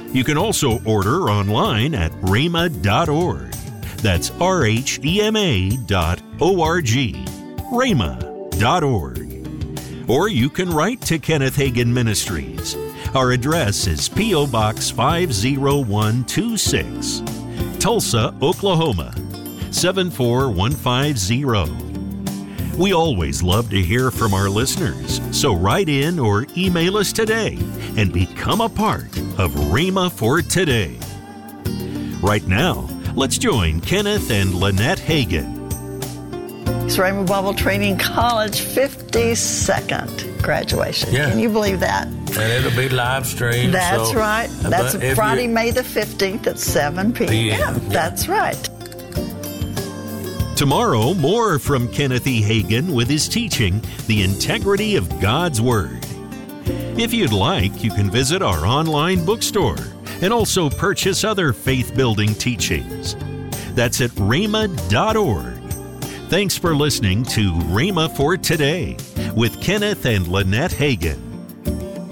You can also order online at rhema.org. That's RHEMA.org. rhema.org. Or you can write to Kenneth Hagin Ministries. Our address is P.O. Box 50126, Tulsa, Oklahoma 74150. We always love to hear from our listeners, so write in or email us today and become a part of Rhema for Today. Right now, let's join Kenneth and Lynette Hagin. It's Rhema Bible Training College 52nd graduation. Yeah. Can you believe that? And it'll be live streamed. That's right. That's Friday, May the 15th at 7 p.m. Yeah. That's right. Tomorrow, more from Kenneth E. Hagin with his teaching, The Integrity of God's Word. If you'd like, you can visit our online bookstore and also purchase other faith-building teachings. That's at rhema.org. Thanks for listening to Rhema for Today with Kenneth and Lynette Hagin.